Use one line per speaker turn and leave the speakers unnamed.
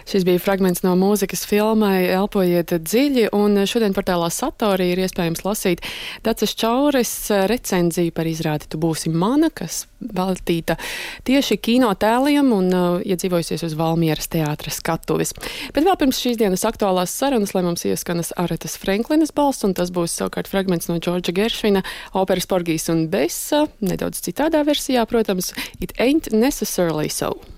Šis bija fragments no mūzikas filmai Elpojiet dziļi, un šodien portālā Satori ir iespējams lasīt Dacas Čaures recenziju par izrādi Tu būsi mana, kas veltīta tieši kino tēliem un iedzīvojusies uz Valmieras teātra skatuves. Bet vēl pirms šīs dienas aktuālās sarunas, lai mums ieskanas Aretas Frenklinas balss, un tas būs savukārt fragments no Džordža Geršvina operas Porgijs un Besa, nedaudz citādā versijā, protams, It Ain't Necessarily So.